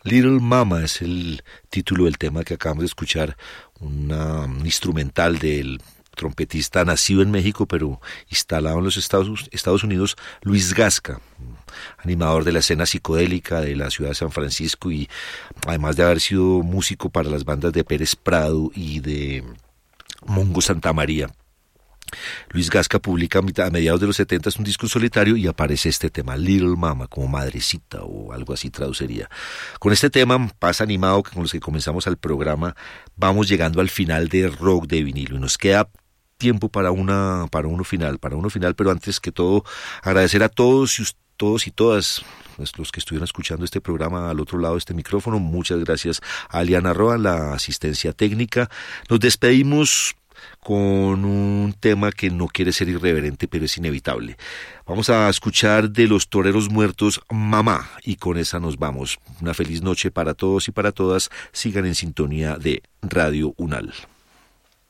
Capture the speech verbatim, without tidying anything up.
Little Mama es el título del tema que acabamos de escuchar, una, un instrumental del trompetista nacido en México pero instalado en los Estados, Estados Unidos, Luis Gasca, animador de la escena psicodélica de la ciudad de San Francisco y además de haber sido músico para las bandas de Pérez Prado y de Mongo Santa María. Luis Gasca publica a mediados de los setenta un disco en solitario y aparece este tema, Little Mama, como madrecita o algo así traduciría. Con este tema, paz animado con los que comenzamos el programa, vamos llegando al final de Rock de Vinilo y nos queda tiempo para una para uno final, para uno final, pero antes que todo agradecer a todos y todos y todas los que estuvieron escuchando este programa al otro lado de este micrófono. Muchas gracias a Aliana Roa, la asistencia técnica. Nos despedimos con un tema que no quiere ser irreverente, pero es inevitable. Vamos a escuchar de Los Toreros Muertos, Mamá, y con esa nos vamos. Una feliz noche para todos y para todas. Sigan en sintonía de Radio Unal.